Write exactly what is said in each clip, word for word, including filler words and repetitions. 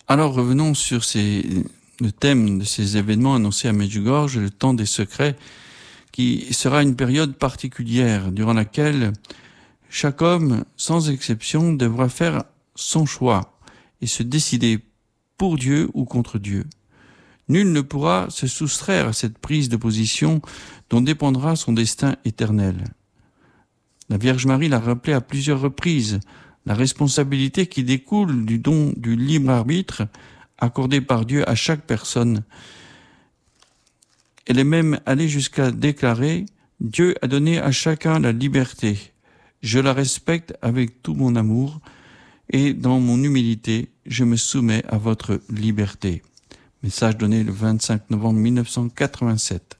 Alors revenons sur ces, le thème de ces événements annoncés à Medjugorje, le temps des secrets, qui sera une période particulière durant laquelle chaque homme, sans exception, devra faire son choix et se décider pour Dieu ou contre Dieu. Nul ne pourra se soustraire à cette prise de position dont dépendra son destin éternel. La Vierge Marie l'a rappelé à plusieurs reprises, la responsabilité qui découle du don du libre arbitre accordé par Dieu à chaque personne. Elle est même allée jusqu'à déclarer « Dieu a donné à chacun la liberté. Je la respecte avec tout mon amour et dans mon humilité, je me soumets à votre liberté. » Message donné le vingt-cinq novembre mille neuf cent quatre-vingt-sept.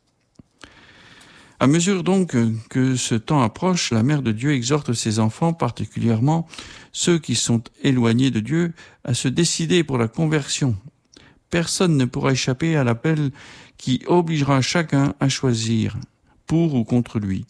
À mesure donc que ce temps approche, la Mère de Dieu exhorte ses enfants, particulièrement ceux qui sont éloignés de Dieu, à se décider pour la conversion. Personne ne pourra échapper à l'appel qui obligera chacun à choisir, pour ou contre lui.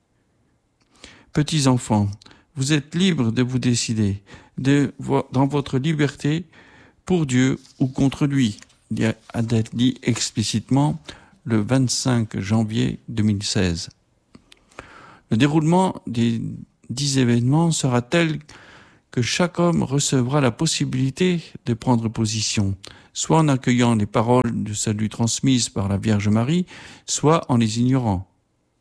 Petits enfants, vous êtes libres de vous décider, de, dans votre liberté, pour Dieu ou contre lui, a d'être dit explicitement le vingt-cinq janvier deux mille seize. Le déroulement des dix événements sera tel que chaque homme recevra la possibilité de prendre position, soit en accueillant les paroles de salut transmises par la Vierge Marie, soit en les ignorant.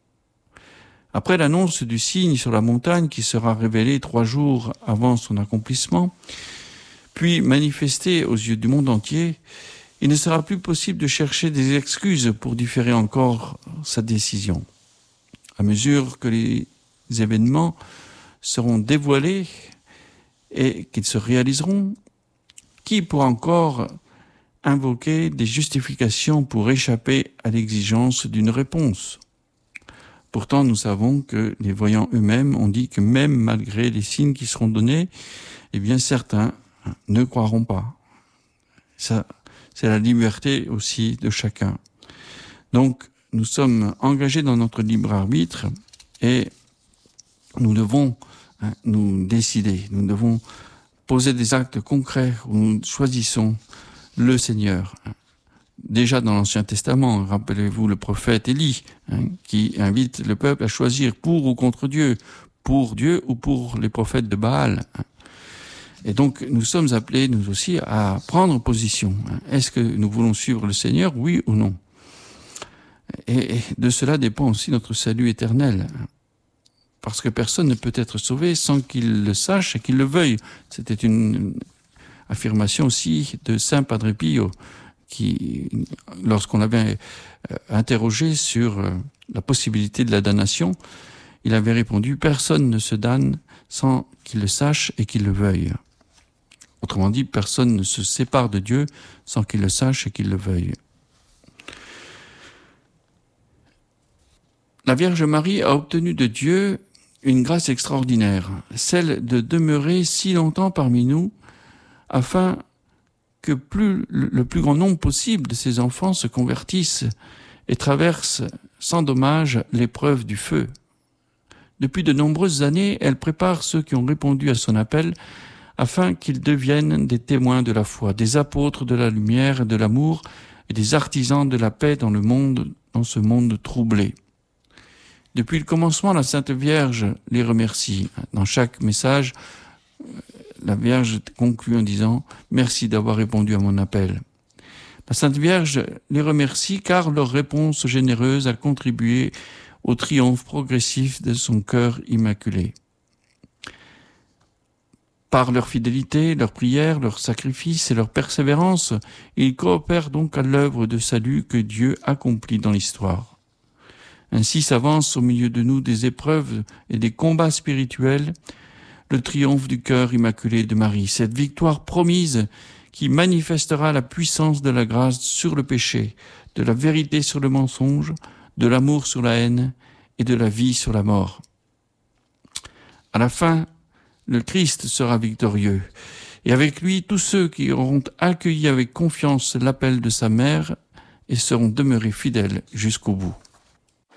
Après l'annonce du signe sur la montagne qui sera révélé trois jours avant son accomplissement, puis manifesté aux yeux du monde entier, il ne sera plus possible de chercher des excuses pour différer encore sa décision. À mesure que les événements seront dévoilés et qu'ils se réaliseront, qui pourra encore invoquer des justifications pour échapper à l'exigence d'une réponse? Pourtant, nous savons que les voyants eux-mêmes ont dit que même malgré les signes qui seront donnés, eh bien certains ne croiront pas. Ça, c'est la liberté aussi de chacun. Donc, nous sommes engagés dans notre libre arbitre et nous devons hein, nous décider. Nous devons poser des actes concrets où nous choisissons le Seigneur. Déjà dans l'Ancien Testament, rappelez-vous le prophète Élie, hein, qui invite le peuple à choisir pour ou contre Dieu, pour Dieu ou pour les prophètes de Baal. Et donc, nous sommes appelés, nous aussi, à prendre position. Est-ce que nous voulons suivre le Seigneur, oui ou non? Et de cela dépend aussi notre salut éternel. Parce que personne ne peut être sauvé sans qu'il le sache et qu'il le veuille. C'était une affirmation aussi de Saint Padre Pio, qui, lorsqu'on l'avait interrogé sur la possibilité de la damnation, il avait répondu « Personne ne se damne sans qu'il le sache et qu'il le veuille ». Autrement dit, personne ne se sépare de Dieu sans qu'il le sache et qu'il le veuille. La Vierge Marie a obtenu de Dieu une grâce extraordinaire, celle de demeurer si longtemps parmi nous, afin que plus, le plus grand nombre possible de ses enfants se convertissent et traversent sans dommage l'épreuve du feu. Depuis de nombreuses années, elle prépare ceux qui ont répondu à son appel afin qu'ils deviennent des témoins de la foi, des apôtres de la lumière et de l'amour et des artisans de la paix dans le monde, dans ce monde troublé. Depuis le commencement, la Sainte Vierge les remercie. Dans chaque message, la Vierge conclut en disant « Merci d'avoir répondu à mon appel ». La Sainte Vierge les remercie car leur réponse généreuse a contribué au triomphe progressif de son cœur immaculé. Par leur fidélité, leur prière, leur sacrifice et leur persévérance, ils coopèrent donc à l'œuvre de salut que Dieu accomplit dans l'histoire. Ainsi s'avance au milieu de nous des épreuves et des combats spirituels, le triomphe du cœur immaculé de Marie, cette victoire promise qui manifestera la puissance de la grâce sur le péché, de la vérité sur le mensonge, de l'amour sur la haine et de la vie sur la mort. À la fin, le Christ sera victorieux, et avec lui tous ceux qui auront accueilli avec confiance l'appel de sa mère et seront demeurés fidèles jusqu'au bout.